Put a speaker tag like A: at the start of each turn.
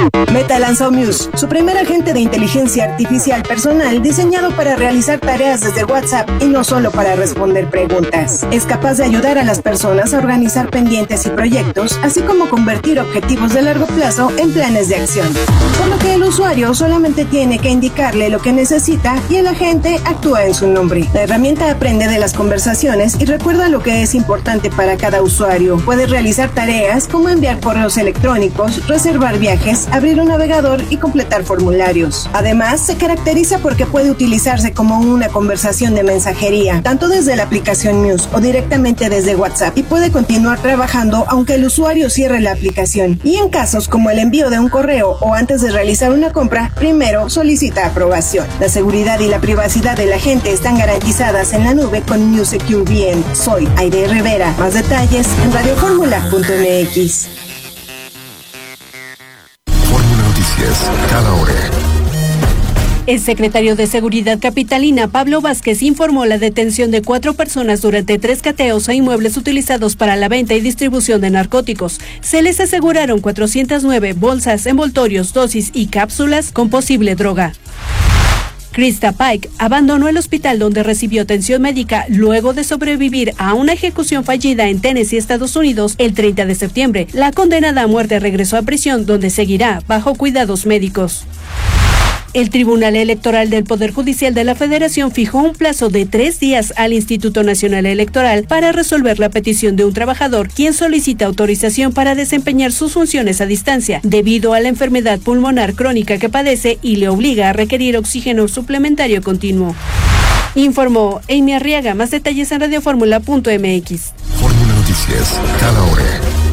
A: Meta lanzó Muse, su primer agente de inteligencia artificial personal diseñado para realizar tareas desde WhatsApp y no solo para responder preguntas. Es capaz de ayudar a las personas a organizar pendientes y proyectos, así como convertir objetivos de largo plazo en planes de acción. Por lo que el usuario solamente tiene que indicarle lo que necesita y el agente actúa en su nombre. La herramienta aprende de las conversaciones y recuerda lo que es importante para cada usuario. Puede realizar tareas como enviar correos electrónicos, reservar viajes, abrir un navegador y completar formularios. Además, se caracteriza porque puede utilizarse como una conversación de mensajería, tanto desde la aplicación Muse o directamente desde WhatsApp, y puede continuar trabajando aunque el usuario cierre la aplicación. Y en casos como el envío de un correo o antes de realizar una compra, primero solicita aprobación. La seguridad y la privacidad de la gente están garantizadas en la nube con Muse Secure VM. Soy Aide Rivera. Más detalles en radioformula.mx.
B: Fórmula Noticias, cada hora.
C: El secretario de Seguridad capitalina, Pablo Vázquez, informó la detención de 4 personas durante 3 cateos a inmuebles utilizados para la venta y distribución de narcóticos. Se les aseguraron 409 bolsas, envoltorios, dosis y cápsulas con posible droga. Krista Pike abandonó el hospital donde recibió atención médica luego de sobrevivir a una ejecución fallida en Tennessee, Estados Unidos, el 30 de septiembre. La condenada a muerte regresó a prisión, donde seguirá bajo cuidados médicos. El Tribunal Electoral del Poder Judicial de la Federación fijó un plazo de 3 días al Instituto Nacional Electoral para resolver la petición de un trabajador quien solicita autorización para desempeñar sus funciones a distancia debido a la enfermedad pulmonar crónica que padece y le obliga a requerir oxígeno suplementario continuo. Informó Amy Arriaga. Más detalles en radioformula.mx.
B: Fórmula Noticias, cada hora.